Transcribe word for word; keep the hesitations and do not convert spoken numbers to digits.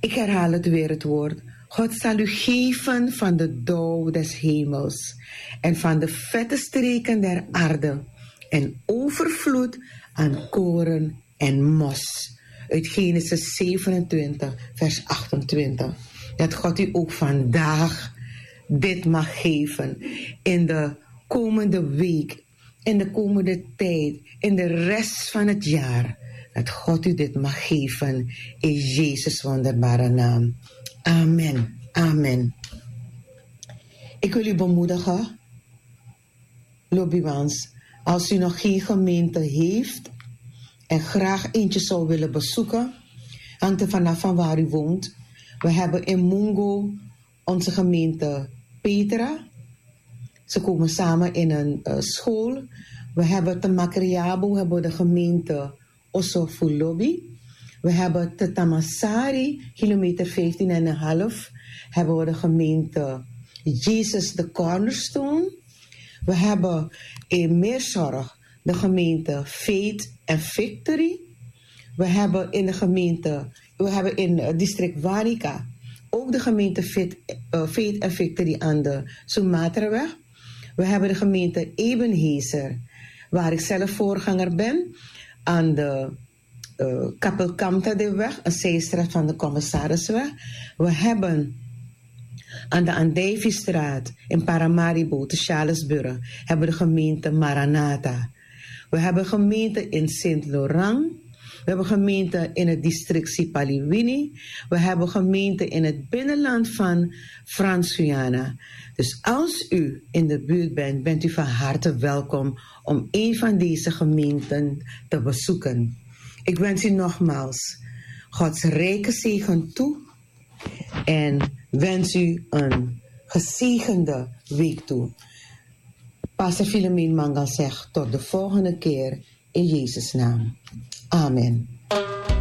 Ik herhaal het weer het woord. God zal u geven van de dauw des hemels en van de vette streken der aarde en overvloed aan koren en mos. Uit Genesis zevenentwintig, vers achtentwintig. Dat God u ook vandaag dit mag geven in de komende week, in de komende tijd, in de rest van het jaar. Dat God u dit mag geven in Jezus' wonderbare naam. Amen. Amen. Ik wil u bemoedigen, Lobbywans, als u nog geen gemeente heeft en graag eentje zou willen bezoeken, hangt er vanaf van waar u woont. We hebben in Mungo onze gemeente Petra. Ze komen samen in een uh, school. We hebben te Makriabo, hebben de gemeente Osofulobi. We hebben te Tamasari, kilometer vijftien en een half, hebben we de gemeente Jesus the Cornerstone. We hebben in Meerzorg de gemeente Faith and Victory. We hebben in de gemeente, we hebben in het district Wanica ook de gemeente Faith, uh, Faith and Victory aan de Sumatraweg. We hebben de gemeente Ebenhezer, waar ik zelf voorganger ben, aan de uh, Kapelkamta de weg, een zijstraat van de Commissarisweg. We hebben aan de Andijviestraat in Paramaribo te Charlesburg hebben de gemeente Maranatha. We hebben gemeenten in Sint-Laurent. We hebben gemeenten in het district Sipaliwini. We hebben gemeenten in het binnenland van Frans-Guyana. Dus als u in de buurt bent, bent u van harte welkom om een van deze gemeenten te bezoeken. Ik wens u nogmaals Gods rijke zegen toe en wens u een gezegende week toe. Pastor Philomeen Mangal zegt tot de volgende keer in Jezus' naam. Amen.